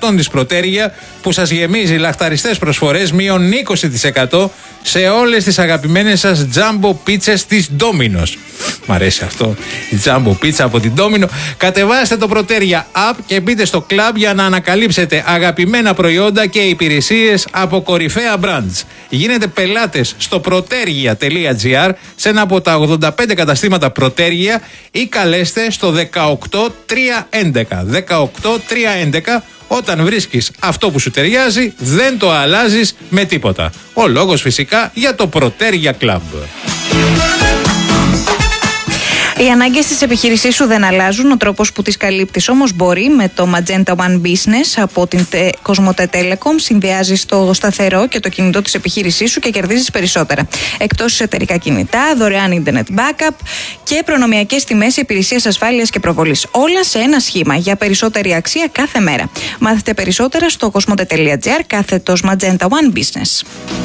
αυτόν της Προτέρια που σας γεμίζει λαχταριστές προσφορές μείον 20% σε όλες τις αγαπημένες σας τζάμπο πίτσες της Domino's. Μ' αρέσει αυτό, η τζάμπο πίτσα από την Domino. Κατεβάστε το Προτέρια app και μπείτε στο club για να ανακαλύψετε αγαπημένα προϊόντα και υπηρεσίες από κορυφαία brands. Γίνετε πελάτες στο protergia.gr σε ένα από τα 85 καταστήματα Προτέρια ή καλέστε στο 18311. 18311. Όταν βρίσκεις αυτό που σου ταιριάζει, δεν το αλλάζεις με τίποτα. Ο λόγος φυσικά για το Προτέρια Club. Οι ανάγκες της επιχείρησής σου δεν αλλάζουν, ο τρόπος που τις καλύπτεις όμως μπορεί. Με το Magenta One Business από την Cosmote Telecom συνδυάζεις το σταθερό και το κινητό της επιχείρησής σου και κερδίζεις περισσότερα. Εκτός εταιρικά κινητά, δωρεάν internet backup και προνομιακές τιμές, υπηρεσίες ασφάλειας και προβολής. Όλα σε ένα σχήμα για περισσότερη αξία κάθε μέρα. Μάθετε περισσότερα στο cosmote.gr / Magenta One Business.